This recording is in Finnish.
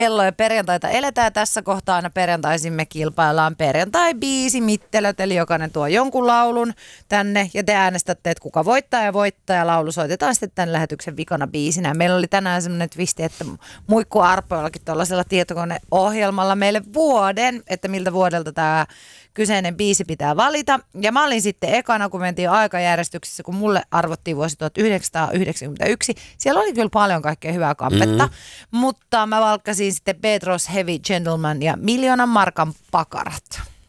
Kello ja perjantaita eletään tässä kohtaa aina perjantaisin me kilpaillaan perjantai-biisi mittelöt, eli jokainen tuo jonkun laulun tänne ja te äänestätte, että kuka voittaa ja laulu soitetaan sitten tämän lähetyksen vikana biisinä. Meillä oli tänään semmoinen twisti, että Muikku Arpo jollakin tuollaisella tietokoneohjelmalla meille vuoden, että miltä vuodelta tämä kyseinen biisi pitää valita. Ja mä olin sitten ekana, kun mentiin aikajärjestyksessä, kun mulle arvottiin vuosi 1991. Siellä oli kyllä paljon kaikkea hyvää kampetta, mutta mä valkkasin sitten Petros Heavy Gentleman ja 1 000 000 markan pakarat.